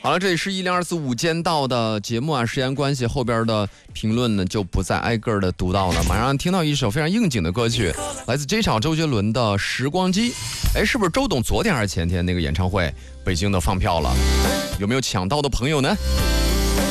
好了，这里是1024午间到的节目啊，时间关系，后边的评论呢就不再挨个的读到了。马上听到一首非常应景的歌曲，来自这场周杰伦的《时光机》。哎，是不是周董昨天还是前天那个演唱会，北京的放票了？有没有抢到的朋友呢？